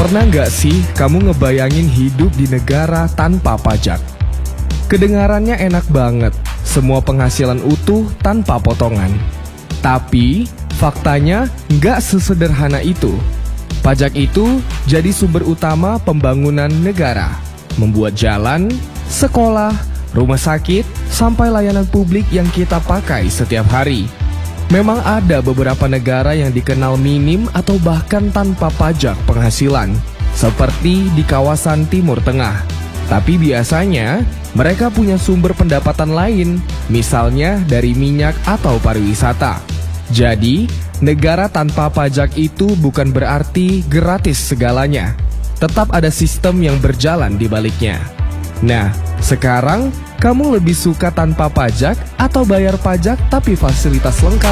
Pernah nggak sih kamu ngebayangin hidup di negara tanpa pajak? Kedengarannya enak banget, semua penghasilan utuh tanpa potongan. Tapi, faktanya nggak sesederhana itu. Pajak itu jadi sumber utama pembangunan negara, membuat jalan, sekolah, rumah sakit, sampai layanan publik yang kita pakai setiap hari. Memang ada beberapa negara yang dikenal minim atau bahkan tanpa pajak penghasilan, seperti di kawasan Timur Tengah. Tapi biasanya, mereka punya sumber pendapatan lain, misalnya dari minyak atau pariwisata. Jadi, negara tanpa pajak itu bukan berarti gratis segalanya. Tetap ada sistem yang berjalan di baliknya. Nah, sekarang kamu lebih suka tanpa pajak atau bayar pajak tapi fasilitas lengkap?